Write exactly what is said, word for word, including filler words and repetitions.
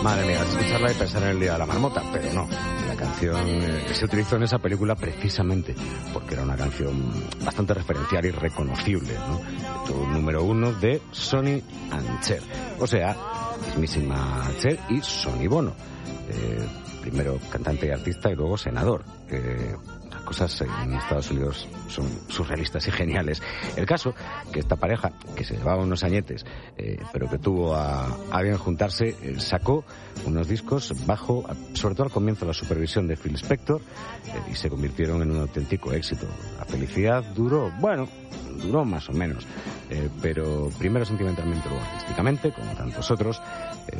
Madre mía, escucharla y pensar en el Día de la Marmota, pero no. La canción eh, se utilizó en esa película precisamente porque era una canción bastante referencial y reconocible, ¿no? Todo número uno de Sonny and Cher, o sea, mismísima Cher y Sonny Bono. Eh, primero cantante y artista y luego senador. Eh, las cosas en Estados Unidos son surrealistas y geniales. El caso, que esta pareja, que se llevaba unos añetes, eh, pero que tuvo a, a bien juntarse, eh, sacó unos discos bajo, sobre todo al comienzo, la supervisión de Phil Spector, eh, y se convirtieron en un auténtico éxito. La felicidad duró, bueno, duró más o menos, eh, pero primero sentimentalmente, luego artísticamente, como tantos otros. Eh,